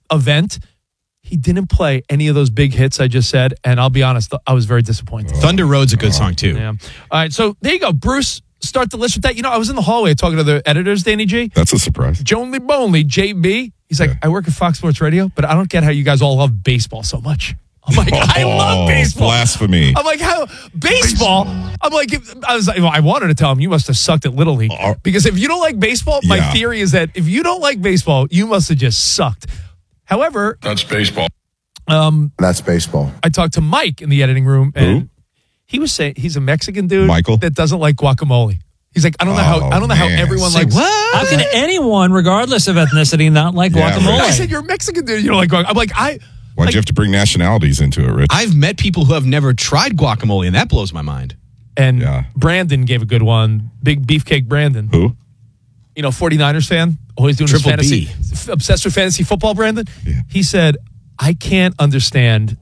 event, he didn't play any of those big hits I just said, and I'll be honest, I was very disappointed. Thunder Road's a good song, too. Yeah. All right, so there you go. Bruce, start the list with that. You know, I was in the hallway talking to the editors, Danny G. That's a surprise. Jonely Bonely, JB. He's like, I work at Fox Sports Radio, but I don't get how you guys all love baseball so much. I'm like, I love baseball. Blasphemy. I'm like, how? Baseball? I'm like, I wanted to tell him, you must have sucked at Little League. Because if you don't like baseball, my theory is that if you don't like baseball, you must have just sucked. However. That's baseball. That's baseball. I talked to Mike in the editing room, and Who? he was saying he's a Mexican dude Michael? that doesn't like guacamole. He's like, I don't know how everyone likes. What? How can anyone, regardless of ethnicity, not like guacamole? I said, you're a Mexican dude. You don't like guacamole. I'm like, Why'd you have to bring nationalities into it, Rich? I've met people who have never tried guacamole, and that blows my mind. And Brandon gave a good one. Big Beefcake Brandon. Who? You know, 49ers fan. Always doing Triple his fantasy. B. Obsessed with fantasy football, Brandon. Yeah. He said, I can't understand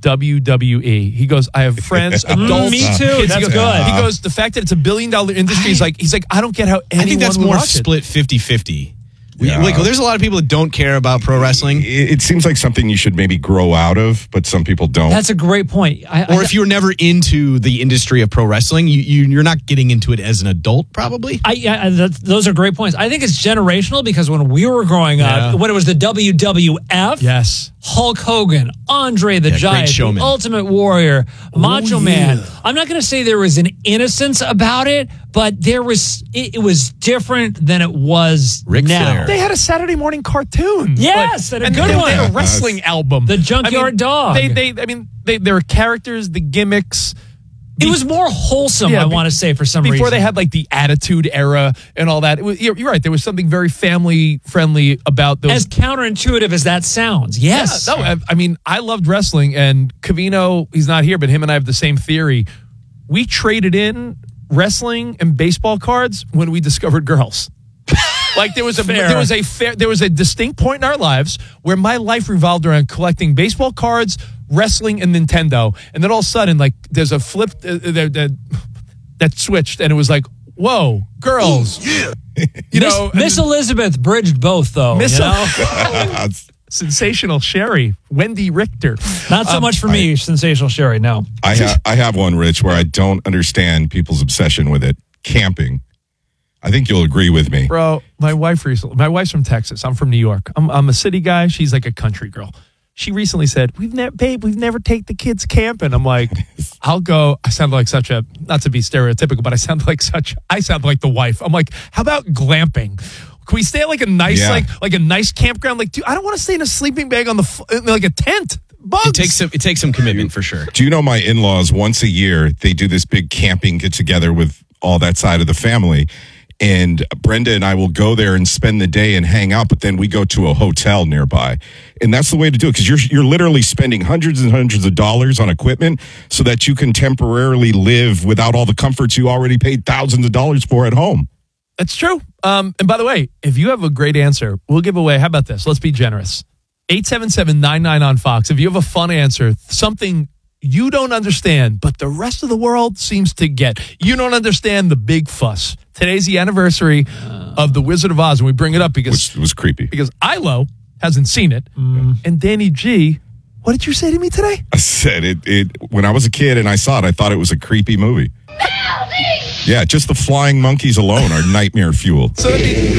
WWE. He goes, I have friends, adults. Me too. Kids. That's He goes, good. He goes, the fact that it's $1 billion industry, he's like, I don't get how anyone I think that's would more watch it. split 50-50. Yeah. Like, there's a lot of people that don't care about pro wrestling. It seems like something you should maybe grow out of, but some people don't. That's a great point. Or if you were never into the industry of pro wrestling, you're not getting into it as an adult, probably. Those are great points. I think it's generational because when we were growing up, when it was the WWF, yes, Hulk Hogan, Andre the Giant, the Ultimate Warrior, Macho Man. I'm not going to say there was an innocence about it, but there was. It was different than it was Ric now. Flair. They had a Saturday morning cartoon. Yes, and a good one. They had a wrestling album. The Junkyard Dog. There were characters, the gimmicks. It was more wholesome, I want to say, for some reason. Before they had like the Attitude Era and all that. You're right. There was something very family-friendly about those. As counterintuitive as that sounds, yes. Yeah, no, I loved wrestling, and Covino, he's not here, but him and I have the same theory. We traded in wrestling and baseball cards when we discovered girls. Like there was a distinct point in our lives where my life revolved around collecting baseball cards, wrestling, and Nintendo, and then all of a sudden, like there's a flip that switched, and it was like, whoa, girls, Miss Elizabeth bridged both, though. Sensational Sherry, Wendy Richter. Not so much for me, Sensational Sherry. No, I have one, Rich, where I don't understand people's obsession with it. Camping. I think you'll agree with me. Bro, my wife's from Texas. I'm from New York. I'm a city guy. She's like a country girl. She recently said, we've never take the kids camping. I'm like, I'll go. I sound like such a, not to be stereotypical, but I sound like the wife. I'm like, how about glamping? Can we stay at like a nice, like a nice campground? Like, dude, I don't want to stay in a sleeping bag on like a tent. Bugs. It takes some commitment for sure. Do you know my in-laws, once a year, they do this big camping get-together with all that side of the family. And Brenda and I will go there and spend the day and hang out, but then we go to a hotel nearby. And that's the way to do it, because you're literally spending hundreds and hundreds of dollars on equipment so that you can temporarily live without all the comforts you already paid thousands of dollars for at home. That's true. And by the way, if you have a great answer, we'll give away, how about this? Let's be generous. 877-99 on Fox. If you have a fun answer, something you don't understand, but the rest of the world seems to get. You don't understand the big fuss. Today's the anniversary of The Wizard of Oz, and we bring it up because Which was creepy. Because Ilo hasn't seen it, and Danny G, what did you say to me today? I said it when I was a kid and I saw it, I thought it was a creepy movie. Yeah, just the flying monkeys alone are nightmare fuel. So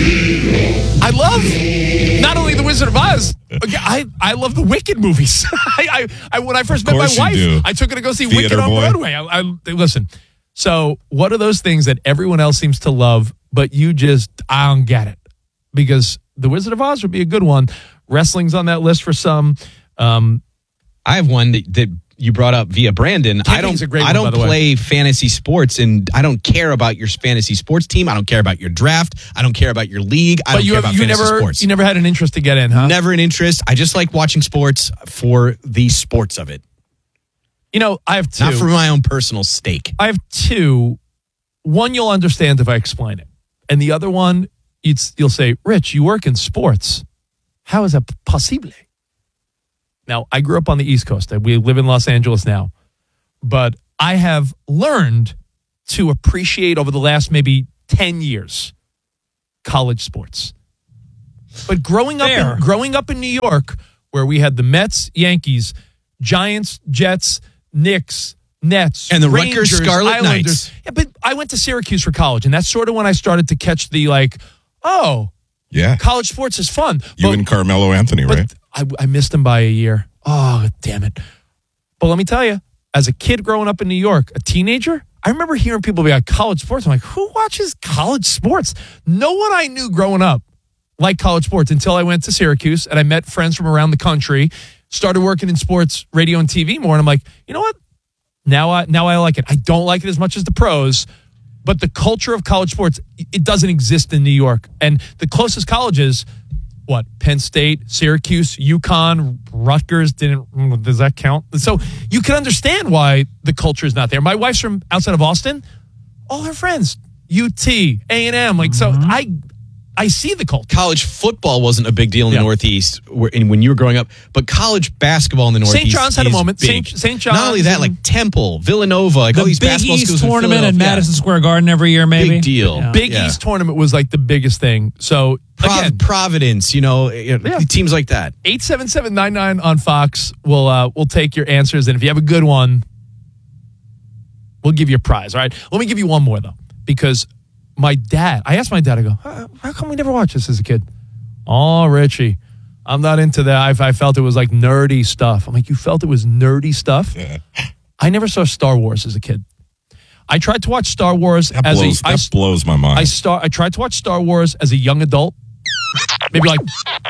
I love not only The Wizard of Oz, I love the Wicked movies. When I first met my wife, I took her to go see Wicked on Broadway. Listen, so what are those things that everyone else seems to love, but I don't get it? Because The Wizard of Oz would be a good one. Wrestling's on that list for some. I have one that you brought up via Brandon. I don't play fantasy sports, and I don't care about your fantasy sports team. I don't care about your draft. I don't care about your league. I don't care about fantasy sports. You never had an interest to get in, huh? Never an interest. I just like watching sports for the sports of it. You know, I have two. Not for my own personal stake. I have two. One you'll understand if I explain it. And the other one, you'll say, Rich, you work in sports. How is that possible? Now, I grew up on the East Coast. We live in Los Angeles now. But I have learned to appreciate over the last maybe 10 years college sports. But growing up in New York, where we had the Mets, Yankees, Giants, Jets, Knicks, Nets, and the Rangers, Rutgers Scarlet Islanders. Knights. Yeah, but I went to Syracuse for college, and that's sort of when I started to catch the college sports is fun. And Carmelo Anthony, right? I missed him by a year. Oh, damn it. But let me tell you, as a kid growing up in New York, a teenager, I remember hearing people be like, college sports. I'm like, who watches college sports? No one I knew growing up liked college sports until I went to Syracuse and I met friends from around the country, started working in sports, radio, and TV more. And I'm like, you know what? Now I like it. I don't like it as much as the pros, but the culture of college sports, it doesn't exist in New York. And the closest colleges, what? Penn State, Syracuse, UConn, Rutgers does that count? So you can understand why the culture is not there. My wife's from outside of Austin. All her friends, UT, A&M. So I see the culture. College football wasn't a big deal in the Northeast when you were growing up, but college basketball in the Northeast St. John's had a moment. St. John's. Not only that, like Temple, Villanova, all these basketball schools. The Big East tournament at Madison Square Garden every year, maybe. Big deal. Yeah. Big East tournament was like the biggest thing. So again, Providence, teams like that. 877-99 on Fox. We'll take your answers, and if you have a good one, we'll give you a prize. All right. Let me give you one more though, because I asked my dad, I go, how come we never watched this as a kid? Oh, Richie, I'm not into that. I felt it was like nerdy stuff. I'm like, you felt it was nerdy stuff? Yeah. I never saw Star Wars as a kid. I tried to watch Star Wars that blows my mind. I tried to watch Star Wars as a young adult. maybe like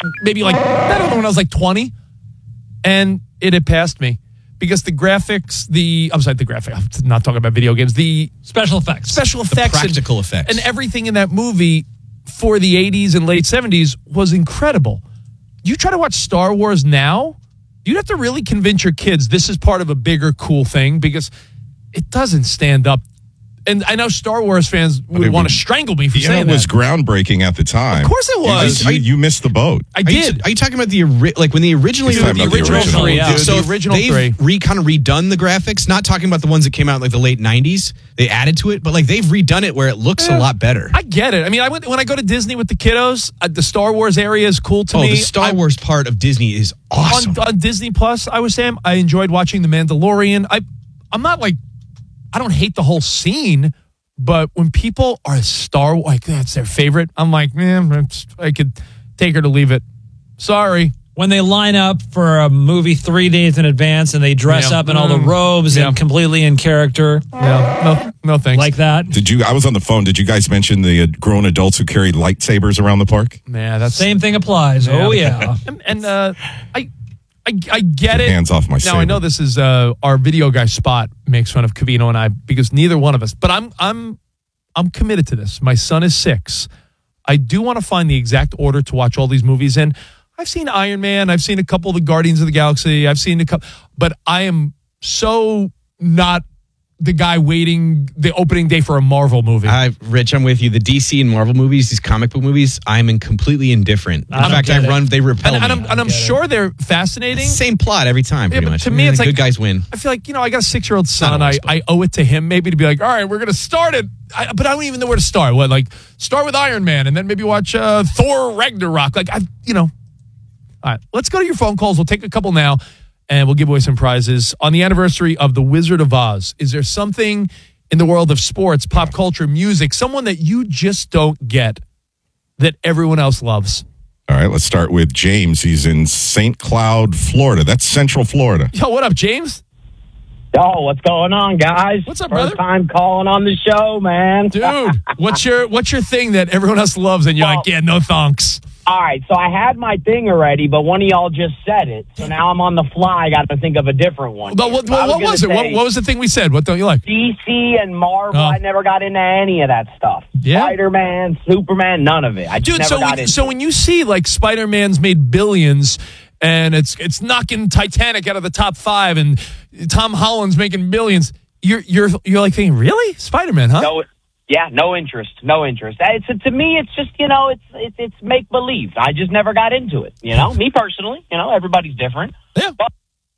I don't know, when I was like 20. And it had passed me. Because the graphics, I'm not talking about video games, the special effects, the practical effects. And everything in that movie for the 80s and late 70s was incredible. You try to watch Star Wars now, you'd have to really convince your kids this is part of a bigger, cool thing, because it doesn't stand up. And I know Star Wars fans would want to strangle me for saying that. It was groundbreaking at the time. Of course it was. You missed the boat. I did. Are you talking about when they originally the original three? Yeah. So the original they've kind of redone the graphics. Not talking about the ones that came out in like the late 90s. They added to it, but like they've redone it where it looks a lot better. I get it. I mean, when I go to Disney with the kiddos, the Star Wars area is cool to me. The Star Wars part of Disney is awesome. On Disney Plus, I was saying I enjoyed watching The Mandalorian. I'm not like, I don't hate the whole scene. But when people are Star Wars, like that's their favorite, I'm like, man, I could take her to leave it. Sorry. When they line up for a movie 3 days in advance and they dress up in all the robes and completely in character. Yeah, no thanks. Like that. I was on the phone. Did you guys mention the grown adults who carry lightsabers around the park? Yeah, that's same thing applies. Yeah. Oh yeah. and I get it. Hands off my saber. Now I know this is our video guy Spot makes fun of Covino and I because neither one of us. But I'm committed to this. My son is 6. I do want to find the exact order to watch all these movies in. I've seen Iron Man. I've seen a couple of the Guardians of the Galaxy. I've seen a couple, but I am so not the guy waiting the opening day for a Marvel movie. Rich, I'm with you. The DC and Marvel movies, these comic book movies, I'm completely indifferent. In fact, they repel me. And I'm sure they're fascinating. Same plot every time, pretty much. To me, it's like good guys win. I feel like, I got a 6-year-old son. I owe it to him maybe to be like, all right, we're going to start it. But I don't even know where to start. What, like, start with Iron Man and then maybe watch Thor Ragnarok. Like, All right, let's go to your phone calls. We'll take a couple now. And we'll give away some prizes. On the anniversary of The Wizard of Oz, is there something in the world of sports, pop culture, music, someone that you just don't get that everyone else loves? All right, let's start with James. He's in St. Cloud, Florida. That's Central Florida. Yo, what up, James? Yo, what's going on, guys? What's up, brother? First time calling on the show, man. Dude, what's your thing that everyone else loves and you're like, yeah, no thanks? All right, so I had my thing already, but one of y'all just said it. So now I'm on the fly. I got to think of a different one. What was it? What was the thing we said? What don't you like? DC and Marvel. I never got into any of that stuff. Yeah. Spider-Man, Superman, none of it. I just never got into So when you see like Spider-Man's made billions and it's knocking Titanic out of the top 5 and Tom Holland's making billions, you're like thinking, really? Spider-Man, huh? No. Yeah, no interest. To me, it's just, it's make believe. I just never got into it. Me personally, everybody's different. Yeah. But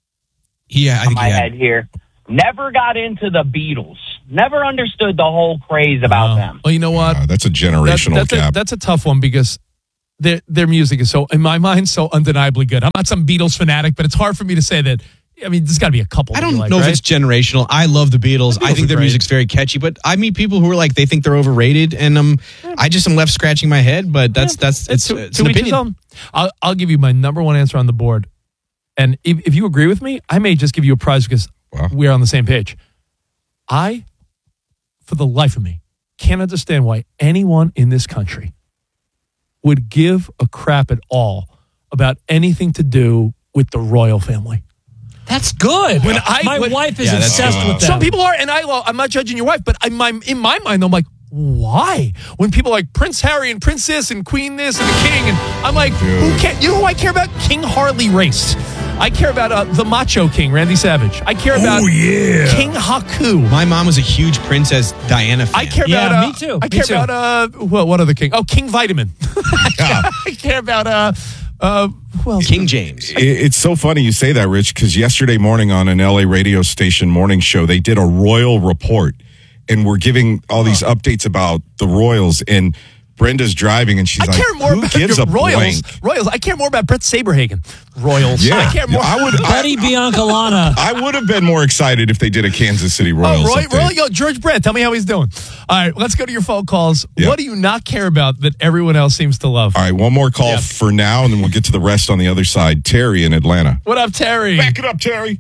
I think my head here. Never got into the Beatles. Never understood the whole craze about them. Well, you know what? That's a generational gap. That's a tough one because their music is so, in my mind, so undeniably good. I'm not some Beatles fanatic, but it's hard for me to say that. I mean, there's got to be a couple. I don't know if it's generational. I love the Beatles. I think their music's very catchy, but I meet people who are like, they think they're overrated, and I just am left scratching my head. But it's an opinion. I'll give you my number one answer on the board, and if you agree with me, I may just give you a prize because we're on the same page. I, for the life of me, can't understand why anyone in this country would give a crap at all about anything to do with the royal family. That's good. My wife is obsessed with them. Some people are, and I'm not judging your wife, but in my mind, I'm like, why? When people are like Prince Harry and Princess and Queen this and the King, and I'm like, who cares? You know who I care about? King Harley Race. I care about the Macho King, Randy Savage. I care about King Haku. My mom was a huge Princess Diana fan. I care about me too. I care about what other king? Oh, King Vitamin. I care about King James. It's so funny you say that, Rich, because yesterday morning on an LA radio station morning show, they did a royal report, and we're giving all these updates about the royals, and Brenda's driving, and she's like, who gives a Royals? I care more about Brett Saberhagen. Royals. Yeah. I care more. Betty Biancalana. I would have been more excited if they did a Kansas City Royals. George Brett, tell me how he's doing. All right, let's go to your phone calls. Yep. What do you not care about that everyone else seems to love? All right, one more call for now, and then we'll get to the rest on the other side. Terry in Atlanta. What up, Terry? Back it up, Terry.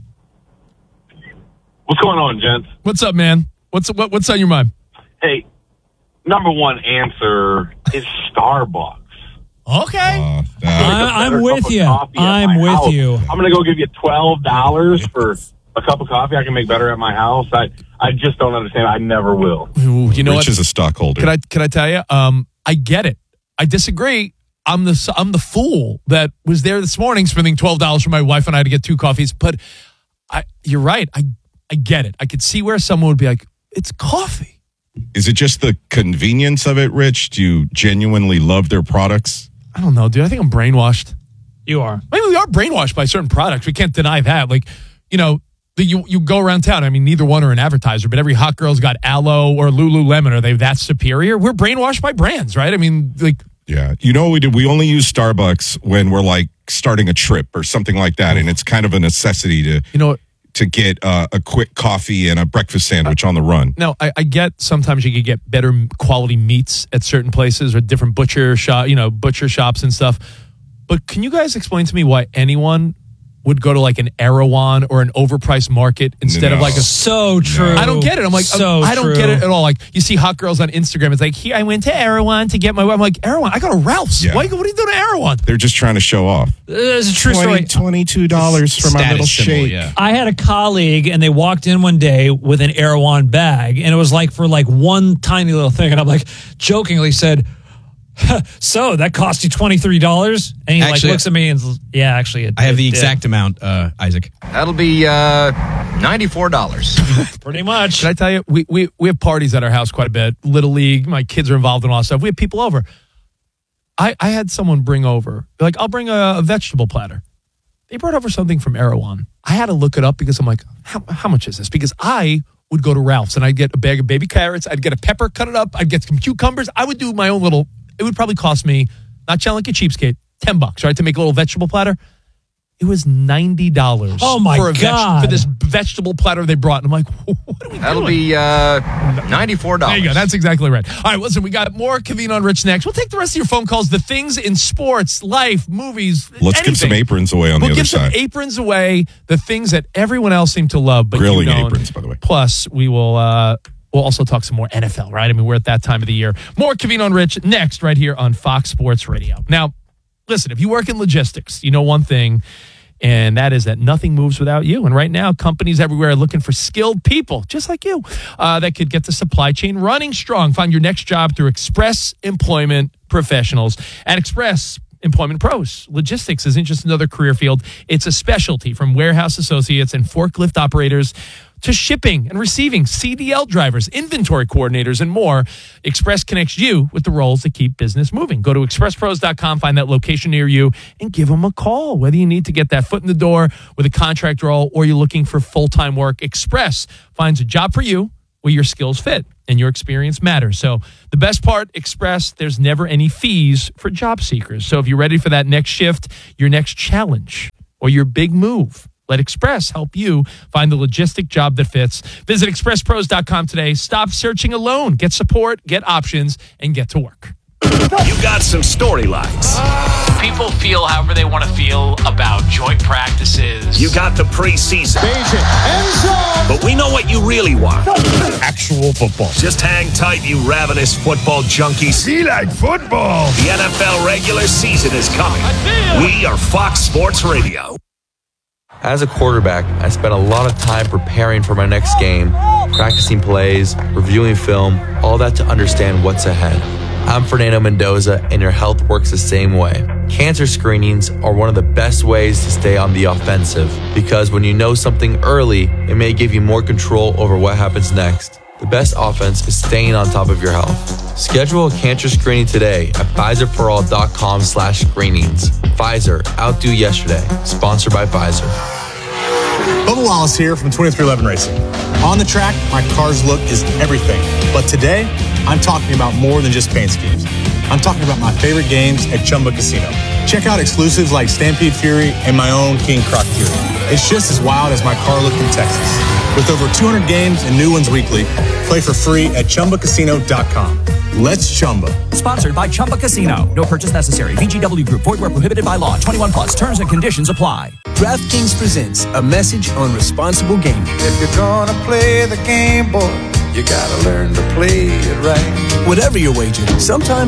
What's going on, gents? What's up, man? What's on your mind? Hey, number one answer is Starbucks. Okay. I'm with you. I'm with you. I'm going to go give you $12 for a cup of coffee I can make better at my house. I just don't understand. I never will. Ooh, you know Rich is a stockholder. Can I tell you? I get it. I disagree. I'm the fool that was there this morning spending $12 for my wife and I to get 2 coffees. But you're right. I get it. I could see where someone would be like, it's coffee. Is it just the convenience of it, Rich? Do you genuinely love their products? I don't know, dude. I think I'm brainwashed. You are. Maybe we are brainwashed by certain products. We can't deny that. Like, you go around town. I mean, neither one are an advertiser, but every hot girl's got Aloe or Lululemon. Are they that superior? We're brainwashed by brands, right? I mean, like. Yeah. You know what we do? We only use Starbucks when we're like starting a trip or something like that. And it's kind of a necessity to get a quick coffee and a breakfast sandwich on the run. No, I get sometimes you could get better quality meats at certain places or different butcher shops and stuff. But can you guys explain to me why anyone would go to like an Erewhon or an overpriced market instead of like a... So true. I don't get it. I'm like, I don't get it at all. Like, you see hot girls on Instagram. It's like, here, I went to Erewhon to get my... I'm like, Erewhon? I go to Ralph's. Yeah. What are you doing to Erewhon? They're just trying to show off. It's a true story. $22 for my little shake. Yeah. I had a colleague, and they walked in one day with an Erewhon bag, and it was like for like one tiny little thing. And I'm like, jokingly said... So that cost you $23, and he looks at me and actually, I have the exact amount, Isaac. That'll be $94. Pretty much. Can I tell you, we have parties at our house quite a bit. Little League, my kids are involved in all that stuff. We have people over. I had someone bring over, like, I'll bring a vegetable platter. They brought over something from Erewhon. I had to look it up because I'm like, how much is this? Because I would go to Ralph's and I'd get a bag of baby carrots, I'd get a pepper, cut it up, I'd get some cucumbers. I would do my own little. It would probably cost me, not sound like a cheapskate, $10, right, to make a little vegetable platter. It was $90. Oh my God! For this vegetable platter they brought, and I'm like, what are we That'll doing? be $94. There you go. That's exactly right. All right, listen, we got more Covino and Rich next. We'll take the rest of your phone calls. The things in sports, life, movies. Let's give some aprons away on the other side. We'll give some aprons away. The things that everyone else seemed to love, but grilling you don't. Aprons, by the way. Plus, we will. We'll also talk some more NFL, right? I mean, we're at that time of the year. More Covino and Rich next, right here on Fox Sports Radio. Now, listen, if you work in logistics, you know one thing, and that is that nothing moves without you. And right now, companies everywhere are looking for skilled people, just like you, that could get the supply chain running strong. Find your next job through Express Employment Professionals. At Express Employment Pros, logistics isn't just another career field. It's a specialty, from warehouse associates and forklift operators to shipping and receiving, CDL drivers, inventory coordinators, and more. Express connects you with the roles that keep business moving. Go to expresspros.com, find that location near you, and give them a call. Whether you need to get that foot in the door with a contract role or you're looking for full-time work, Express finds a job for you where your skills fit and your experience matters. So the best part, Express, there's never any fees for job seekers. So if you're ready for that next shift, your next challenge, or your big move, let Express help you find the logistic job that fits. Visit expresspros.com today. Stop searching alone. Get support, get options, and get to work. You got some storylines. People feel however they want to feel about joint practices. You got the preseason. But we know what you really want. Actual football. Just hang tight, you ravenous football junkies. We like football. The NFL regular season is coming. We are Fox Sports Radio. As a quarterback, I spent a lot of time preparing for my next game, practicing plays, reviewing film, all that to understand what's ahead. I'm Fernando Mendoza, and your health works the same way. Cancer screenings are one of the best ways to stay on the offensive, because when you know something early, it may give you more control over what happens next. The best offense is staying on top of your health. Schedule a cancer screening today at PfizerForAll.com/screenings. Pfizer, outdo yesterday. Sponsored by Pfizer. Bubba Wallace here from 2311 Racing. On the track, my car's look is everything. But today, I'm talking about more than just paint schemes. I'm talking about my favorite games at Chumba Casino. Check out exclusives like Stampede Fury and my own King Croc Fury. It's just as wild as my car look in Texas. With over 200 games and new ones weekly, play for free at ChumbaCasino.com. Let's Chumba. Sponsored by Chumba Casino. No purchase necessary. VGW Group. Void where prohibited by law. 21 plus. Terms and conditions apply. DraftKings presents a message on responsible gaming. If you're gonna play the game, boy, you gotta learn to play it right. Whatever your wager, sometimes